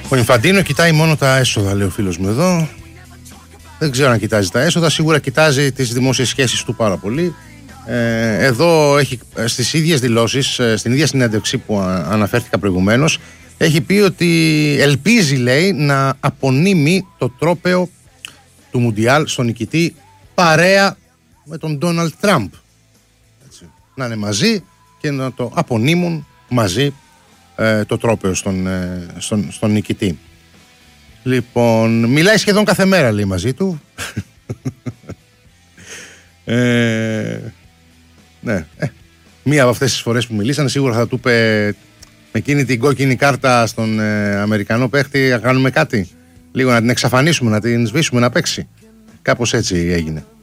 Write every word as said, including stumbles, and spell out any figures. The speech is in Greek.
Ο Ινφαντίνο κοιτάει μόνο τα έσοδα, λέει ο φίλος μου εδώ. Δεν ξέρω αν κοιτάζει τα έσοδα, σίγουρα κοιτάζει τις δημόσιες σχέσεις του πάρα πολύ. Ε, εδώ έχει στις ίδιες δηλώσεις, στην ίδια συνέντευξη που αναφέρθηκα προηγουμένως, έχει πει ότι ελπίζει, λέει, να απονείμει το τρόπαιο του Μουντιάλ στον νικητή παρέα με τον Ντόναλντ Τραμπ. Έτσι, να είναι μαζί και να το απονείμουν μαζί ε, το τρόπαιο στον, ε, στον, στον νικητή. Λοιπόν, μιλάει σχεδόν κάθε μέρα, λέει, μαζί του. ε, ναι, ε, μία από αυτές τις φορές που μιλήσανε σίγουρα θα του είπε με εκείνη την κόκκινη κάρτα στον ε, Αμερικανό παίχτη, να κάνουμε κάτι λίγο, να την εξαφανίσουμε, να την σβήσουμε, να παίξει. Κάπως έτσι έγινε.